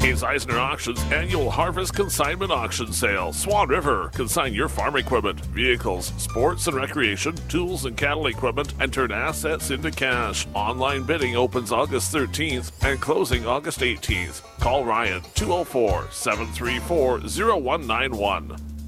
Hayes Eisner Auctions annual Harvest Consignment Auction Sale. Swan River. Consign your farm equipment, vehicles, sports and recreation, tools and cattle equipment, and turn assets into cash. Online bidding opens August 13th and closing August 18th. Call Ryan 204-734-0191.